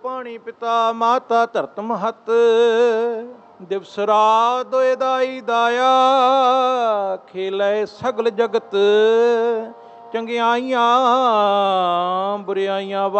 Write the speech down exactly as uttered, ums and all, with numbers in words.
ਪਾਣੀ ਪਿਤਾ ਮਾਤਾ ਧਰਤ ਮਹਤ। ਦਿਵਸ ਰਾਤ ਦੋਇ ਦਾਈ ਦਾਇਆ, ਖੇਲੇ ਸਗਲ ਜਗਤ। ਚੰਗਿਆਈਆਂ ਬੁਰਿਆਈਆਂ